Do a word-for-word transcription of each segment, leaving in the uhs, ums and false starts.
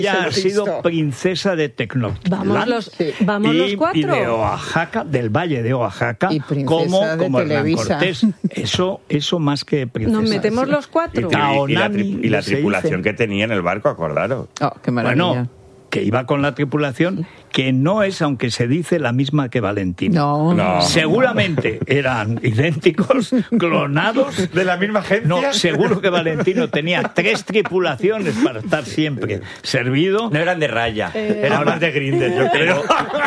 Ella ha sido princesa de Tecnochtitlán. Vamos los, sí. vamos y, los cuatro. Y de Oaxaca, del Valle de Oaxaca, y como, de como Hernán Televisa. Cortés. Eso, eso más que princesa. Nos metemos los cuatro. Y, y, y la, tri y la se tripulación dice. que tenía en el barco, acordaros. Oh, qué maravilla. Bueno, que iba con la tripulación, que no es, aunque se dice, la misma que Valentino. No, no. Seguramente no. eran idénticos, clonados. ¿De la misma agencia? No, seguro que Valentino tenía tres tripulaciones para estar siempre servido. No eran de raya, eh, eran más de Grindr, yo creo.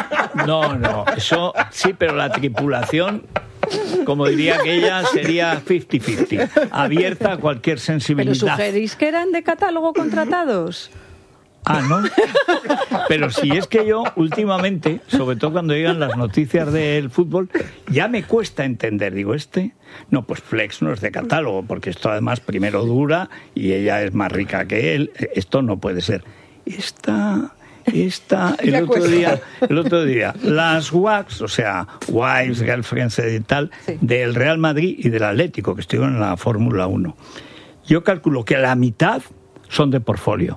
No, no, eso sí, pero la tripulación, como diría aquella, sería cincuenta cincuenta, abierta a cualquier sensibilidad. ¿Pero sugerís que eran de catálogo contratados? Ah, ¿no? Pero si es que yo últimamente, sobre todo cuando llegan las noticias del fútbol, ya me cuesta entender. Digo, este, no, pues Flex no es de catálogo, porque esto además primero dura y ella es más rica que él. Esto no puede ser. Esta... Esta, el otro día, el otro día, las W A Cs, o sea, Wives, Girlfriends y tal, sí. del Real Madrid y del Atlético, que estuvieron en la Fórmula uno. Yo calculo que la mitad son de portfolio.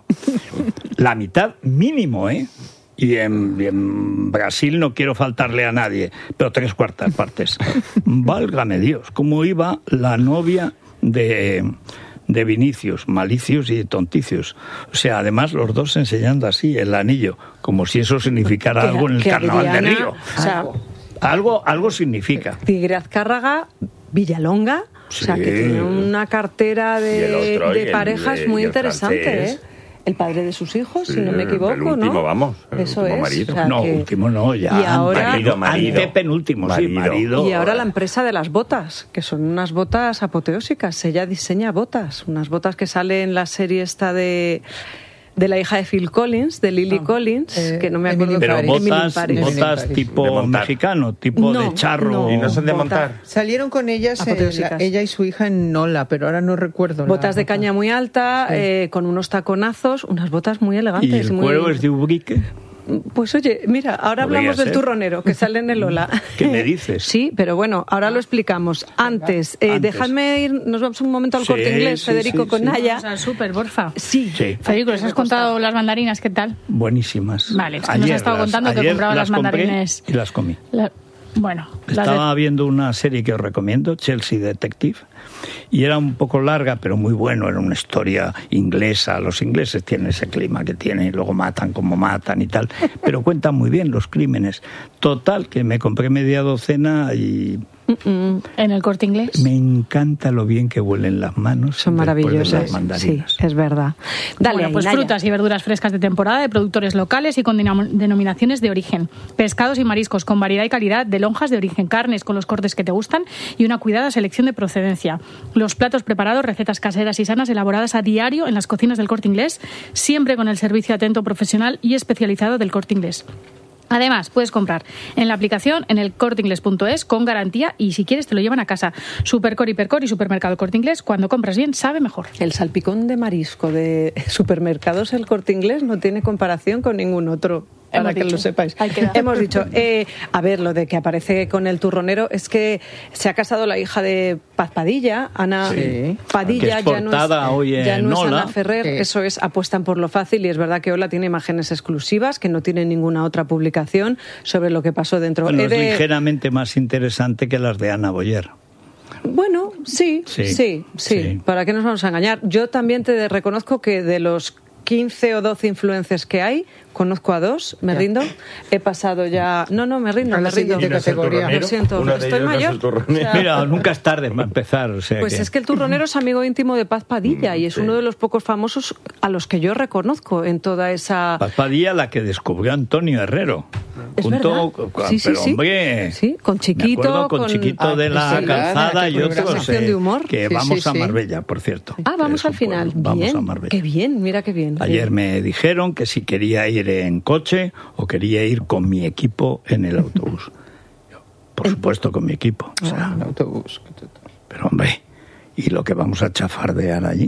La mitad mínimo, ¿eh? Y en, y en Brasil no quiero faltarle a nadie, pero tres cuartas partes. Válgame Dios, cómo iba la novia de... de Vinicius, Malicios y Tonticios. O sea, además los dos enseñando así el anillo, como si eso significara que, algo en el carnaval Adriana, de Río. O sea, algo, algo significa. Tigre Azcárraga, Villalonga, sí. O sea, que tiene una cartera de, otro, de parejas el, muy interesante, francés. ¿eh? El padre de sus hijos, sí, si no me equivoco, el último, ¿no? Vamos, el eso último es. Marido. O sea, no, que... último no, ya. Y ahora... Marido, marido. Antepenúltimo, sí, marido. Y ahora la empresa de las botas, que son unas botas apoteósicas. Ella diseña botas, unas botas que sale en la serie esta de... de la hija de Phil Collins, de Lily ah, Collins, eh, que no me acuerdo. Pero botas, botas tipo mexicano, tipo no, de charro. No, y no son de montar. Salieron con ellas, eh, la, ella y su hija en Nola, pero ahora no recuerdo. Botas de caña muy alta, sí. eh, con unos taconazos, unas botas muy elegantes. ¿Y el muy... cuero es de ubrique? Pues oye, mira, ahora hablamos ser? del turronero que sale en el Ola. ¿Qué me dices? Sí, pero bueno, ahora lo explicamos. Antes, eh, Antes. dejadme ir, nos vamos un momento al sí, Corte Inglés, sí, Federico, sí, con sí. Naya. O sea, súper, porfa. Sí. sí. Federico, ¿les has contado las mandarinas? ¿Qué tal? Buenísimas. Vale, es que ayer nos has estado las, contando que compraba las, las mandarines. Y las comí. La... Bueno. Estaba de... viendo una serie que os recomiendo, Chelsea Detective, y era un poco larga, pero muy bueno, era una historia inglesa. Los ingleses tienen ese clima que tienen, luego matan como matan y tal, pero cuentan muy bien los crímenes. Total, que me compré media docena y... ¿En el Corte Inglés? Me encanta lo bien que huelen las manos. Son maravillosas. Sí, es verdad. Dale, bueno, pues Naya. Frutas y verduras frescas de temporada, de productores locales y con denominaciones de origen. Pescados y mariscos con variedad y calidad de lonjas de origen. Carnes con los cortes que te gustan y una cuidada selección de procedencia. Los platos preparados, recetas caseras y sanas elaboradas a diario en las cocinas del Corte Inglés, siempre con el servicio atento, profesional y especializado del Corte Inglés. Además, puedes comprar en la aplicación en el corte inglés punto es con garantía y si quieres te lo llevan a casa. Supercor, Hipercor y Supermercado Corte Inglés, cuando compras bien, sabe mejor. El salpicón de marisco de Supermercados El Corte Inglés no tiene comparación con ningún otro. Para Hemos que dicho. Lo sepáis. Hemos dicho, eh, a ver, lo de que aparece con el turronero es que se ha casado la hija de Paz Padilla, Ana sí. Padilla, que es ya no es, hoy en ya no es Ola. Ana Ferrer, sí. Eso es, apuestan por lo fácil y es verdad que Ola tiene imágenes exclusivas que no tiene ninguna otra publicación sobre lo que pasó dentro. Bueno, He de... es ligeramente más interesante que las de Ana Boyer. Bueno, sí, sí, sí, sí, sí. ¿Para qué nos vamos a engañar? Yo también te reconozco que de los quince o doce influencers que hay, conozco a dos, me ya. rindo. He pasado ya... No, no, me rindo, a me rindo. De categoría. Lo siento, Una estoy mayor. No o sea... Mira, nunca es tarde para empezar. O sea pues que... es que el turronero es amigo íntimo de Paz Padilla mm, y es sí. uno de los pocos famosos a los que yo reconozco en toda esa... Paz Padilla, la que descubrió Antonio Herrero. Es junto verdad. Con, sí, sí, pero, sí. hombre, sí, con Chiquito. Con, con Chiquito ah, de la Calzada y otros. Eh, de humor. Que sí, vamos sí, a sí. Marbella, por cierto. Ah, vamos al final. Pueblo. Vamos bien, a Marbella. Qué bien, mira qué bien. Ayer bien. me dijeron que si quería ir en coche o quería ir con mi equipo en el autobús. Yo, por supuesto, con mi equipo. O sea, oh, en autobús. Pero, hombre, ¿y lo que vamos a chafardear allí?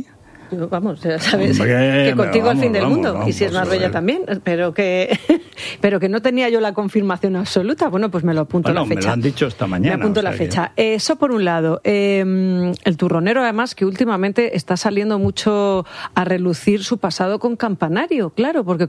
vamos, ya sabes, Hombre, que contigo vamos, el fin del vamos, mundo, vamos, y si es Marbella también, pero que pero que no tenía yo la confirmación absoluta. Bueno, pues me lo apunto bueno, la fecha. Me lo han dicho esta mañana. Me apunto o sea la fecha. Que... Eso por un lado. Eh, el turronero, además, que últimamente está saliendo mucho a relucir su pasado con Campanario, claro, porque